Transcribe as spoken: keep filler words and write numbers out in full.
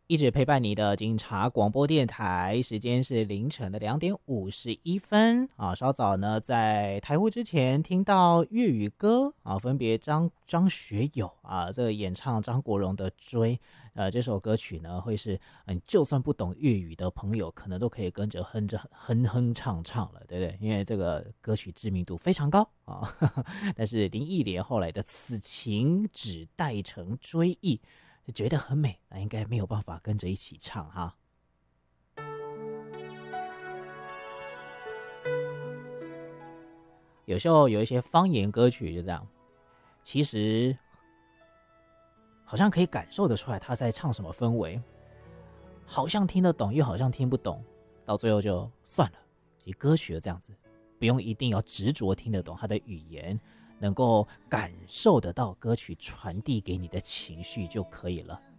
一直陪伴你的警察广播电台，时间是凌晨的两点五十一分啊。稍早呢，在台呼之前听到粤语歌啊，分别张张学友啊，这个演唱张国荣的《追》。呃，这首歌曲呢，会是嗯，就算不懂粤语的朋友，可能都可以跟着哼着哼哼唱唱了，对不对？因为这个歌曲知名度非常高啊。但是林忆莲后来的《此情只待成追忆》。觉得很美，那应该没有办法跟着一起唱哈。有时候有一些方言歌曲就这样，其实好像可以感受得出来他在唱什么氛围，好像听得懂，又好像听不懂，到最后就算了。其实歌曲就这样子，不用一定要执着听得懂他的语言，能够感受得到歌曲传递给你的情绪就可以了。